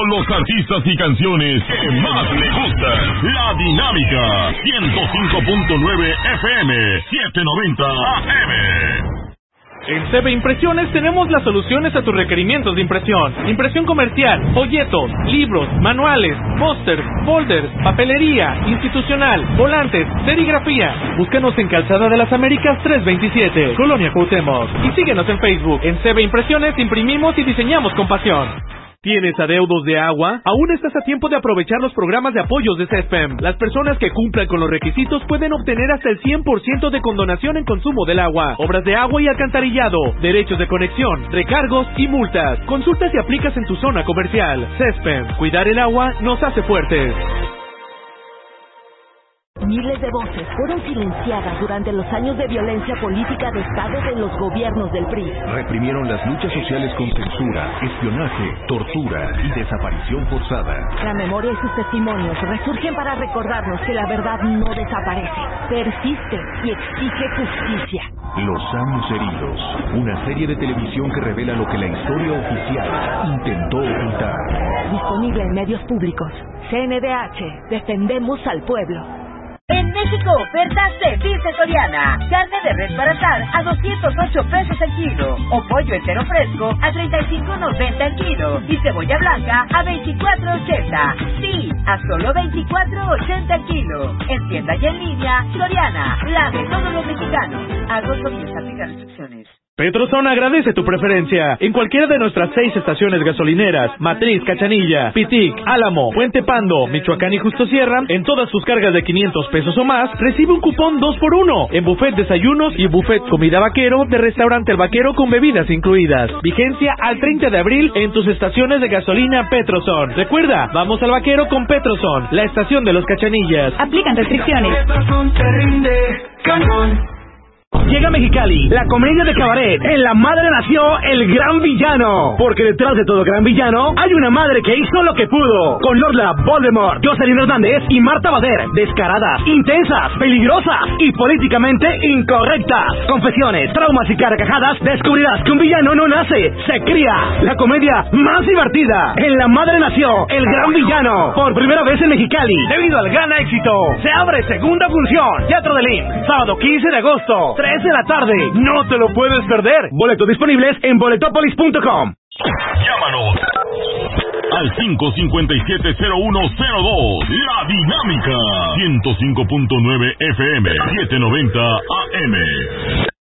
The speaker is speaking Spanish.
con los artistas y canciones que más le gustan. La Dinámica, 105.9 FM, 790 AM. En CB Impresiones tenemos las soluciones a tus requerimientos de impresión. Impresión comercial, folletos, libros, manuales, pósters, folders, papelería, institucional, volantes, serigrafía. Búscanos en Calzada de las Américas 327, Colonia Cuauhtémoc. Y síguenos en Facebook. En CB Impresiones imprimimos y diseñamos con pasión. ¿Tienes adeudos de agua? Aún estás a tiempo de aprovechar los programas de apoyos de CESPEM. Las personas que cumplan con los requisitos pueden obtener hasta el 100% de condonación en consumo del agua, obras de agua y alcantarillado, derechos de conexión, recargos y multas. Consulta si aplicas en tu zona comercial. CESPEM. Cuidar el agua nos hace fuertes. Miles de voces fueron silenciadas durante los años de violencia política de Estado de los gobiernos del PRI. Reprimieron las luchas sociales con censura, espionaje, tortura y desaparición forzada. La memoria y sus testimonios resurgen para recordarnos que la verdad no desaparece, persiste y exige justicia. Los años heridos, una serie de televisión que revela lo que la historia oficial intentó ocultar. Disponible en medios públicos. CNDH, defendemos al pueblo. En México, ofertas de Pizza Soriana. Carne de res para asar a 208 pesos el kilo. O pollo entero fresco a 35.90 el kilo. Y cebolla blanca a 24.80. Sí, a solo 24.80 el kilo. En tienda y en línea, Soriana, la de todos los mexicanos. Agosto 10, aplica restricciones. Petroson agradece tu preferencia. En cualquiera de nuestras 6 estaciones gasolineras, Matriz, Cachanilla, Pitic, Álamo, Puente Pando, Michoacán y Justo Sierra, en todas sus cargas de 500 pesos o más, recibe un cupón 2x1 en buffet desayunos y buffet comida vaquero de Restaurante El Vaquero con bebidas incluidas. Vigencia al 30 de abril en tus estaciones de gasolina Petroson. Recuerda, vamos al vaquero con Petroson, la estación de los Cachanillas. Aplican restricciones. Petroson te rinde, cañón. Llega a Mexicali, la comedia de cabaret. En la madre nació el gran villano. Porque detrás de todo gran villano hay una madre que hizo lo que pudo. Con Lorla Voldemort, Jocelyn Hernández y Marta Bader. Descaradas, intensas, peligrosas y políticamente incorrectas. Confesiones, traumas y carcajadas. Descubrirás que un villano no nace, se cría. La comedia más divertida. En la madre nació el gran villano. Por primera vez en Mexicali, debido al gran éxito. Se abre segunda función. Teatro del IMSS, sábado 15 de agosto. 3 de la tarde. No te lo puedes perder. Boletos disponibles en boletopolis.com. Llámanos al 557-0102. La Dinámica, 105.9 FM, 790 AM.